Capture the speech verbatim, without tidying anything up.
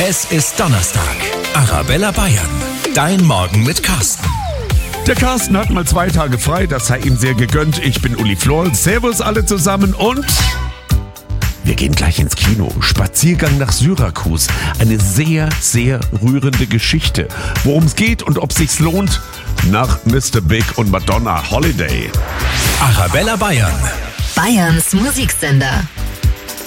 Es ist Donnerstag. Arabella Bayern. Dein Morgen mit Carsten. Der Carsten hat mal zwei Tage frei, das sei ihm sehr gegönnt. Ich bin Uli Flor. Servus alle zusammen und wir gehen gleich ins Kino. Spaziergang nach Syrakus. Eine sehr, sehr rührende Geschichte. Worum es geht und ob es sich lohnt, nach Mister Big und Madonna Holiday. Arabella Bayern. Bayerns Musiksender.